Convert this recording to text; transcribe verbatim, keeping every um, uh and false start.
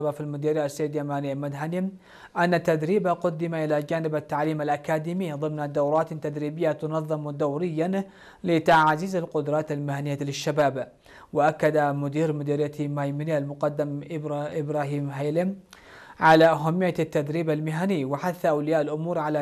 في المديرية السيد يماني مدهني أن التدريب قدم إلى جانب التعليم الأكاديمي ضمن دورات تدريبية تنظم دوريا لتعزيز القدرات المهنية للشباب. وأكد مدير مديرية مايمني المقدم إبراهيم هيلم على أهمية التدريب المهني، وحث أولياء الأمور على